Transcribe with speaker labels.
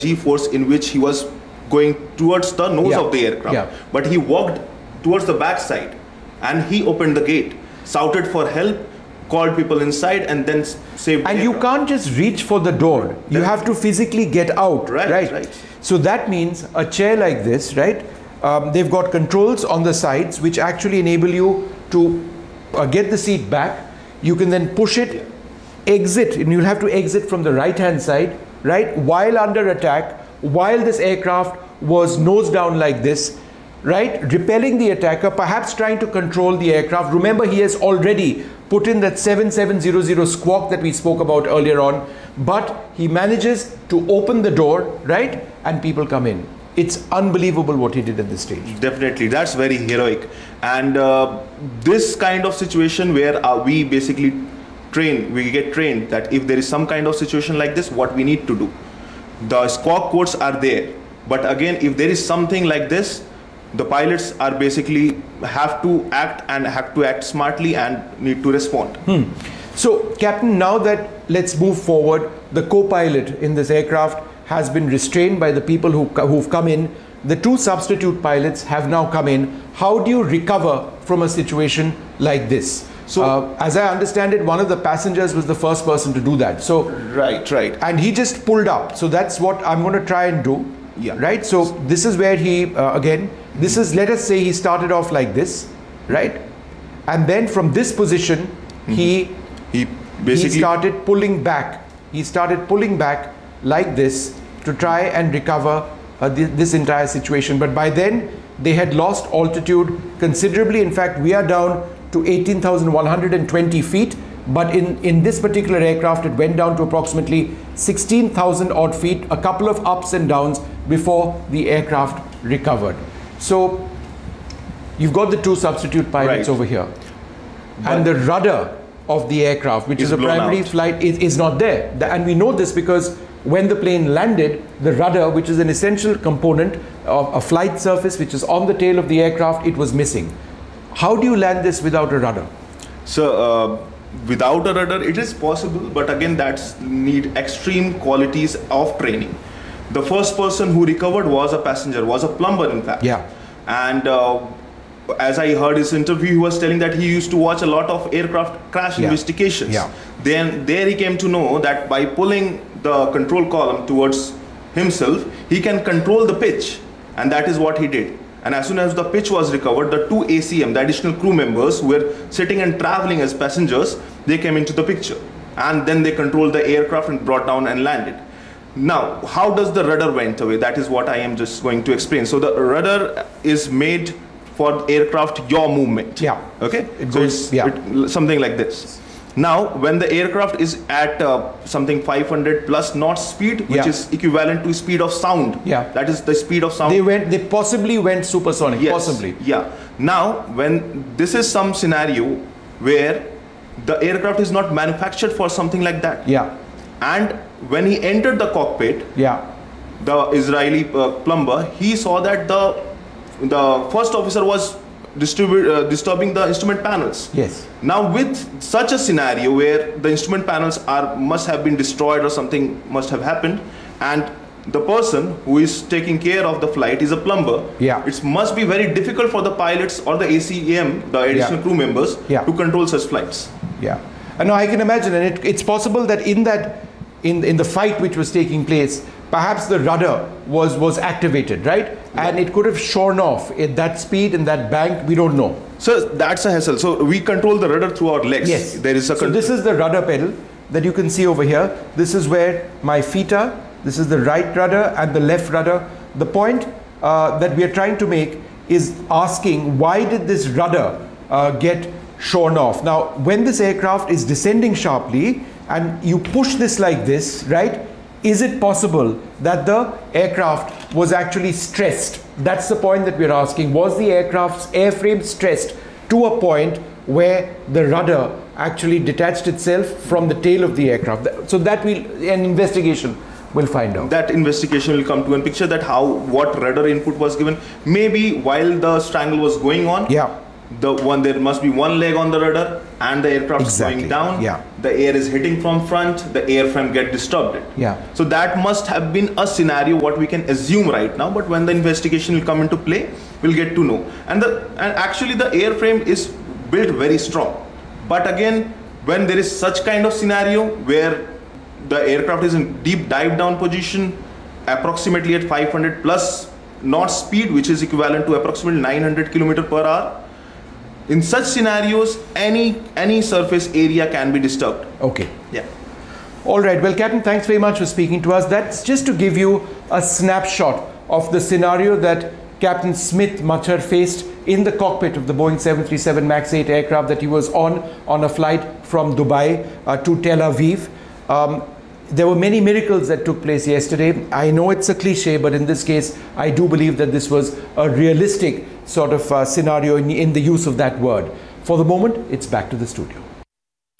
Speaker 1: G-force in which he was going towards the nose of the aircraft. But he walked towards the back side and he opened the gate, shouted for help, called people inside, and then saved.
Speaker 2: And you can't just reach for the door. You have to physically get out. Right. So that means a chair like this, right? They've got controls on the sides which actually enable you to get the seat back. You can then push it, exit, and you'll have to exit from the right-hand side, right? While under attack, while this aircraft was nose down like this, right? Repelling the attacker, perhaps trying to control the aircraft. Remember, he has already put in that 7700 squawk that we spoke about earlier on, but he manages to open the door, right? And people come in. It's unbelievable what he did at this stage.
Speaker 1: Definitely, that's very heroic. And this kind of situation where we basically we get trained that if there is some kind of situation like this, what we need to do. The squawk codes are there. But again, if there is something like this, the pilots are basically have to act smartly and need to respond.
Speaker 2: So, Captain, now that let's move forward, the co-pilot in this aircraft has been restrained by the people who've come in. The two substitute pilots have now come in. How do you recover from a situation like this? So, as I understand it, one of the passengers was the first person to do that. So,
Speaker 1: right.
Speaker 2: And he just pulled up. So that's what I'm going to try and do. Right. So this is where he again. This is, let us say, he started off like this, right? And then from this position, he started pulling back. He started pulling back like this to try and recover this entire situation. But by then, they had lost altitude considerably. In fact, we are down to 18,120 feet. But in this particular aircraft, it went down to approximately 16,000 odd feet, a couple of ups and downs before the aircraft recovered. So you've got the two substitute pilots over here. And the rudder of the aircraft, which is a primary flight, is not there. And we know this because when the plane landed, the rudder, which is an essential component of a flight surface, which is on the tail of the aircraft, it was missing. How do you land this without a rudder?
Speaker 1: So, without a rudder, it is possible, but again, that's need extreme qualities of training. The first person who recovered was a passenger, was a plumber in fact. And as I heard his interview, he was telling that he used to watch a lot of aircraft crash investigations. Then there he came to know that by pulling the control column towards himself, he can control the pitch, and that is what he did. And as soon as the pitch was recovered, the two ACM, the additional crew members who were sitting and traveling as passengers, they came into the picture. And then they controlled the aircraft and brought down and landed. Now, how does the rudder went away? That is what I am just going to explain. So the rudder is made for aircraft yaw movement. Okay? It goes something like this. Now, when the aircraft is at something 500 plus knots speed, which is equivalent to speed of sound. That is the speed of sound.
Speaker 2: They possibly went supersonic. Possibly.
Speaker 1: Now, when this is some scenario where the aircraft is not manufactured for something like that. And when he entered the cockpit, the Israeli plumber, he saw that the first officer was disturbing the instrument panels. Now with such a scenario where the instrument panels must have been destroyed or something must have happened, and the person who is taking care of the flight is a plumber, it must be very difficult for the pilots or the ACM, the additional crew members, to control such flights.
Speaker 2: And now I can imagine, and it's possible that in the fight which was taking place, perhaps the rudder was activated, right? And it could have shorn off at that speed and that bank, we don't know.
Speaker 1: So that's a hassle. So we control the rudder through our legs. There is a
Speaker 2: so this is the rudder pedal that you can see over here. This is where my feet are. This is the right rudder and the left rudder. The point that we are trying to make is asking, why did this rudder get shorn off? Now, when this aircraft is descending sharply and you push this like this, right? Is it possible that the aircraft was actually stressed? That's the point that we're asking. Was the aircraft's airframe stressed to a point where the rudder actually detached itself from the tail of the aircraft? So that an investigation will find out.
Speaker 1: That investigation will come to a picture that what rudder input was given. Maybe while the strangle was going on, there must be one leg on the rudder and the aircraft is going down.
Speaker 2: Yeah.
Speaker 1: The air is hitting from front, the airframe get disturbed.
Speaker 2: Yeah.
Speaker 1: So that must have been a scenario what we can assume right now, but when the investigation will come into play, we'll get to know. And actually the airframe is built very strong. But again, when there is such kind of scenario where the aircraft is in deep dive down position, approximately at 500 plus knot speed, which is equivalent to approximately 900 km per hour. In such scenarios, any surface area can be disturbed.
Speaker 2: Okay.
Speaker 1: Yeah.
Speaker 2: All right. Well, Captain, thanks very much for speaking to us. That's just to give you a snapshot of the scenario that Captain Smith Machar faced in the cockpit of the Boeing 737 MAX 8 aircraft that he was on a flight from Dubai to Tel Aviv. There were many miracles that took place yesterday. I know it's a cliche, but in this case, I do believe that this was a realistic sort of scenario in the use of that word. For the moment, it's back to the studio.